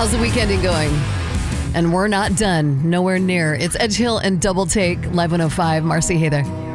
How's the weekending going? And we're not done. Nowhere near. It's Edge Hill and Double Take, Live 105. Marcy, hey there.